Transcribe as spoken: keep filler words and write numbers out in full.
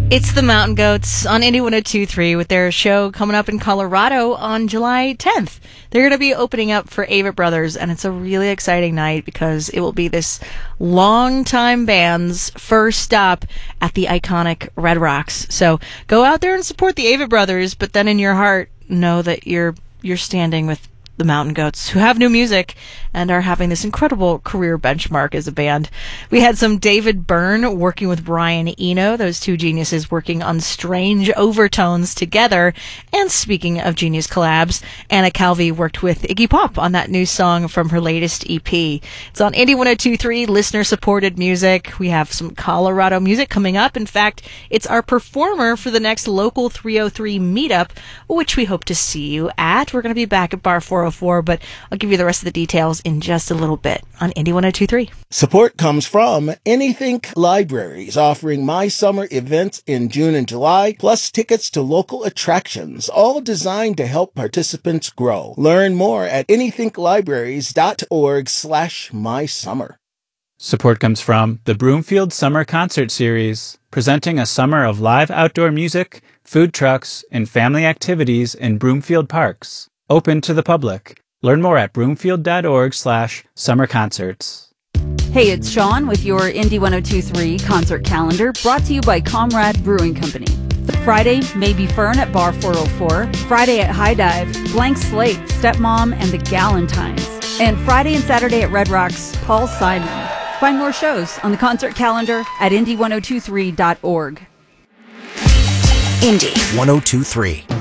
It's the Mountain Goats on Indie one oh two point three with their show coming up in Colorado on July tenth. They're going to be opening up for Avett Brothers, and it's a really exciting night because it will be this longtime band's first stop at the iconic Red Rocks. So go out there and support the Avett Brothers, but then in your heart, know that you're you're standing with the Mountain Goats, who have new music and are having this incredible career benchmark as a band. We had some David Byrne working with Brian Eno, those two geniuses working on Strange Overtones together. And speaking of genius collabs, Anna Calvi worked with Iggy Pop on that new song from her latest E P. It's on Indie one oh two point three, listener-supported music. We have some Colorado music coming up. In fact, it's our performer for the next Local three oh three meetup, which we hope to see you at. We're going to be back at Bar four oh four, but I'll give you the rest of the details in just a little bit on Indie one oh two point three. Support comes from Anythink Libraries, offering My Summer events in June and July, plus tickets to local attractions, all designed to help participants grow. Learn more at anythinklibraries.org slash my summer. Support comes from the Broomfield Summer Concert Series, presenting a summer of live outdoor music, food trucks, and family activities in Broomfield parks. Open to the public. Learn more at broomfield.org slash summer concerts. Hey, it's Sean with your Indie one oh two point three concert calendar, brought to you by Comrade Brewing Company. Friday, Maybe Fern at Bar four oh four. Friday at High Dive, Blank Slate, Stepmom, and the Galentines. And Friday and Saturday at Red Rocks, Paul Simon. Find more shows on the concert calendar at indie ten twenty-three dot org. Indie one oh two point three.